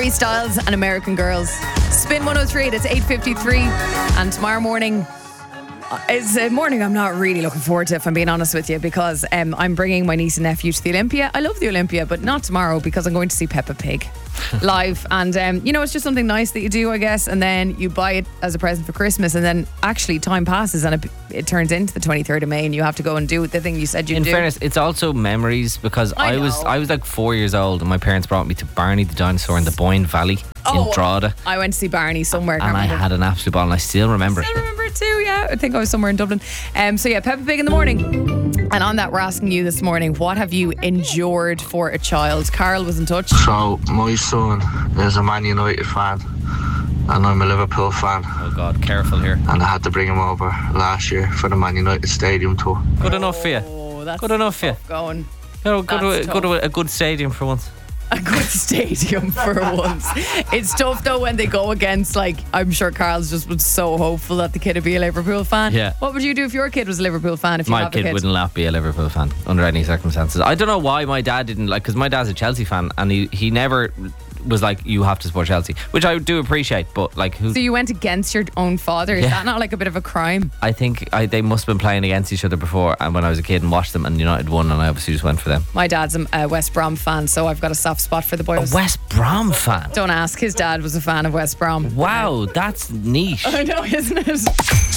Harry Styles and American Girls. Spin 103, that's 8:53. And tomorrow morning, it's a morning I'm not really looking forward to, if I'm being honest with you, because I'm bringing my niece and nephew to the Olympia. I love the Olympia, but not tomorrow because I'm going to see Peppa Pig live. And, it's just something nice that you do, I guess. And then you buy it as a present for Christmas. And then actually time passes and it turns into the 23rd of May and you have to go and do the thing you said you'd do. In fairness, it's also memories because I was like 4 years old and my parents brought me to Barney the Dinosaur in the Boyne Valley in Drogheda. I went to see Barney somewhere. And I had an absolute ball and I still remember it. I remember it too, yeah. I think I was somewhere in Dublin. Peppa Pig in the morning. And on that, we're asking you this morning, what have you endured for a child? Carl was in touch. So, my son is a Man United fan and I'm a Liverpool fan. Oh God, careful here. And I had to bring him over last year for the Man United Stadium tour. Good enough for you. That's good enough for you. Going. Go to a good stadium for once. A good stadium for once. It's tough though when they go against, like, I'm sure Carl's just was so hopeful that the kid would be a Liverpool fan. Yeah. What would you do if your kid was a Liverpool fan? If you my kid wouldn't be a Liverpool fan under any circumstances. I don't know why my dad didn't like, because my dad's a Chelsea fan and he never was like, you have to support Chelsea, which I do appreciate, but like So you went against your own father? Is that not like a bit of a crime? I think they must have been playing against each other before, and when I was a kid and watched them and United won, and I obviously just went for them. My dad's a West Brom fan, so I've got a soft spot for the boys. A West Brom fan? Don't ask. His dad was a fan of West Brom. Wow, that's niche. I know, isn't it?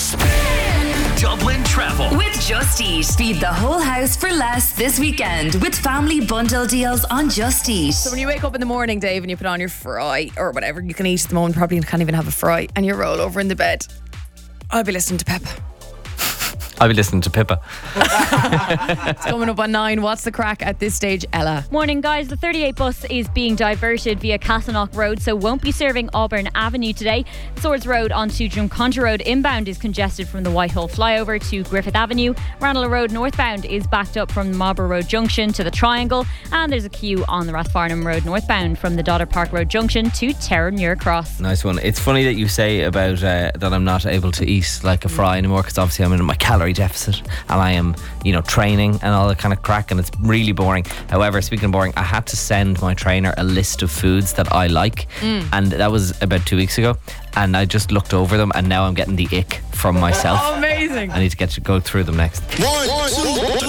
Dublin Travel with Just Eat. Feed the whole house for less this weekend with family bundle deals on Just Eat. So when you wake up in the morning, Dave, and you put on your fry or whatever you can eat at the moment, probably can't even have a fry, and you roll over in the bed, I'll be listening to Peppa. I'll be listening to Pippa. It's coming up on 9. What's the crack at this stage, Ella? Morning, guys. The 38 bus is being diverted via Castleknock Road, so won't be serving Auburn Avenue today. Swords Road onto Drumconta Road inbound is congested from the Whitehall flyover to Griffith Avenue. Ranelagh Road northbound is backed up from Marlborough Road Junction to the Triangle, and there's a queue on the Rathfarnham Road northbound from the Dodder Park Road Junction to Terranure Cross. Nice one. It's funny that you say about that I'm not able to eat like a fry anymore, because obviously I'm in my calorie deficit and I am, training and all that kind of crack, and it's really boring. However, speaking of boring, I had to send my trainer a list of foods that I like, and that was about 2 weeks ago, and I just looked over them and now I'm getting the ick from myself. Oh, amazing. I need to go through them next. 1, 2,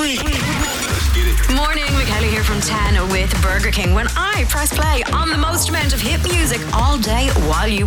3. Morning, McKelly here from 10 with Burger King. When I press play on the most amount of hit music all day while you